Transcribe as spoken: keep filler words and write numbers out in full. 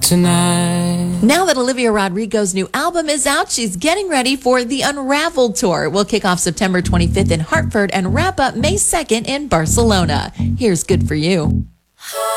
tonight. Now that Olivia Rodrigo's new album is out, she's getting ready for the Unraveled tour. We'll kick off September twenty-fifth in Hartford and wrap up May second in Barcelona. Here's Good For You.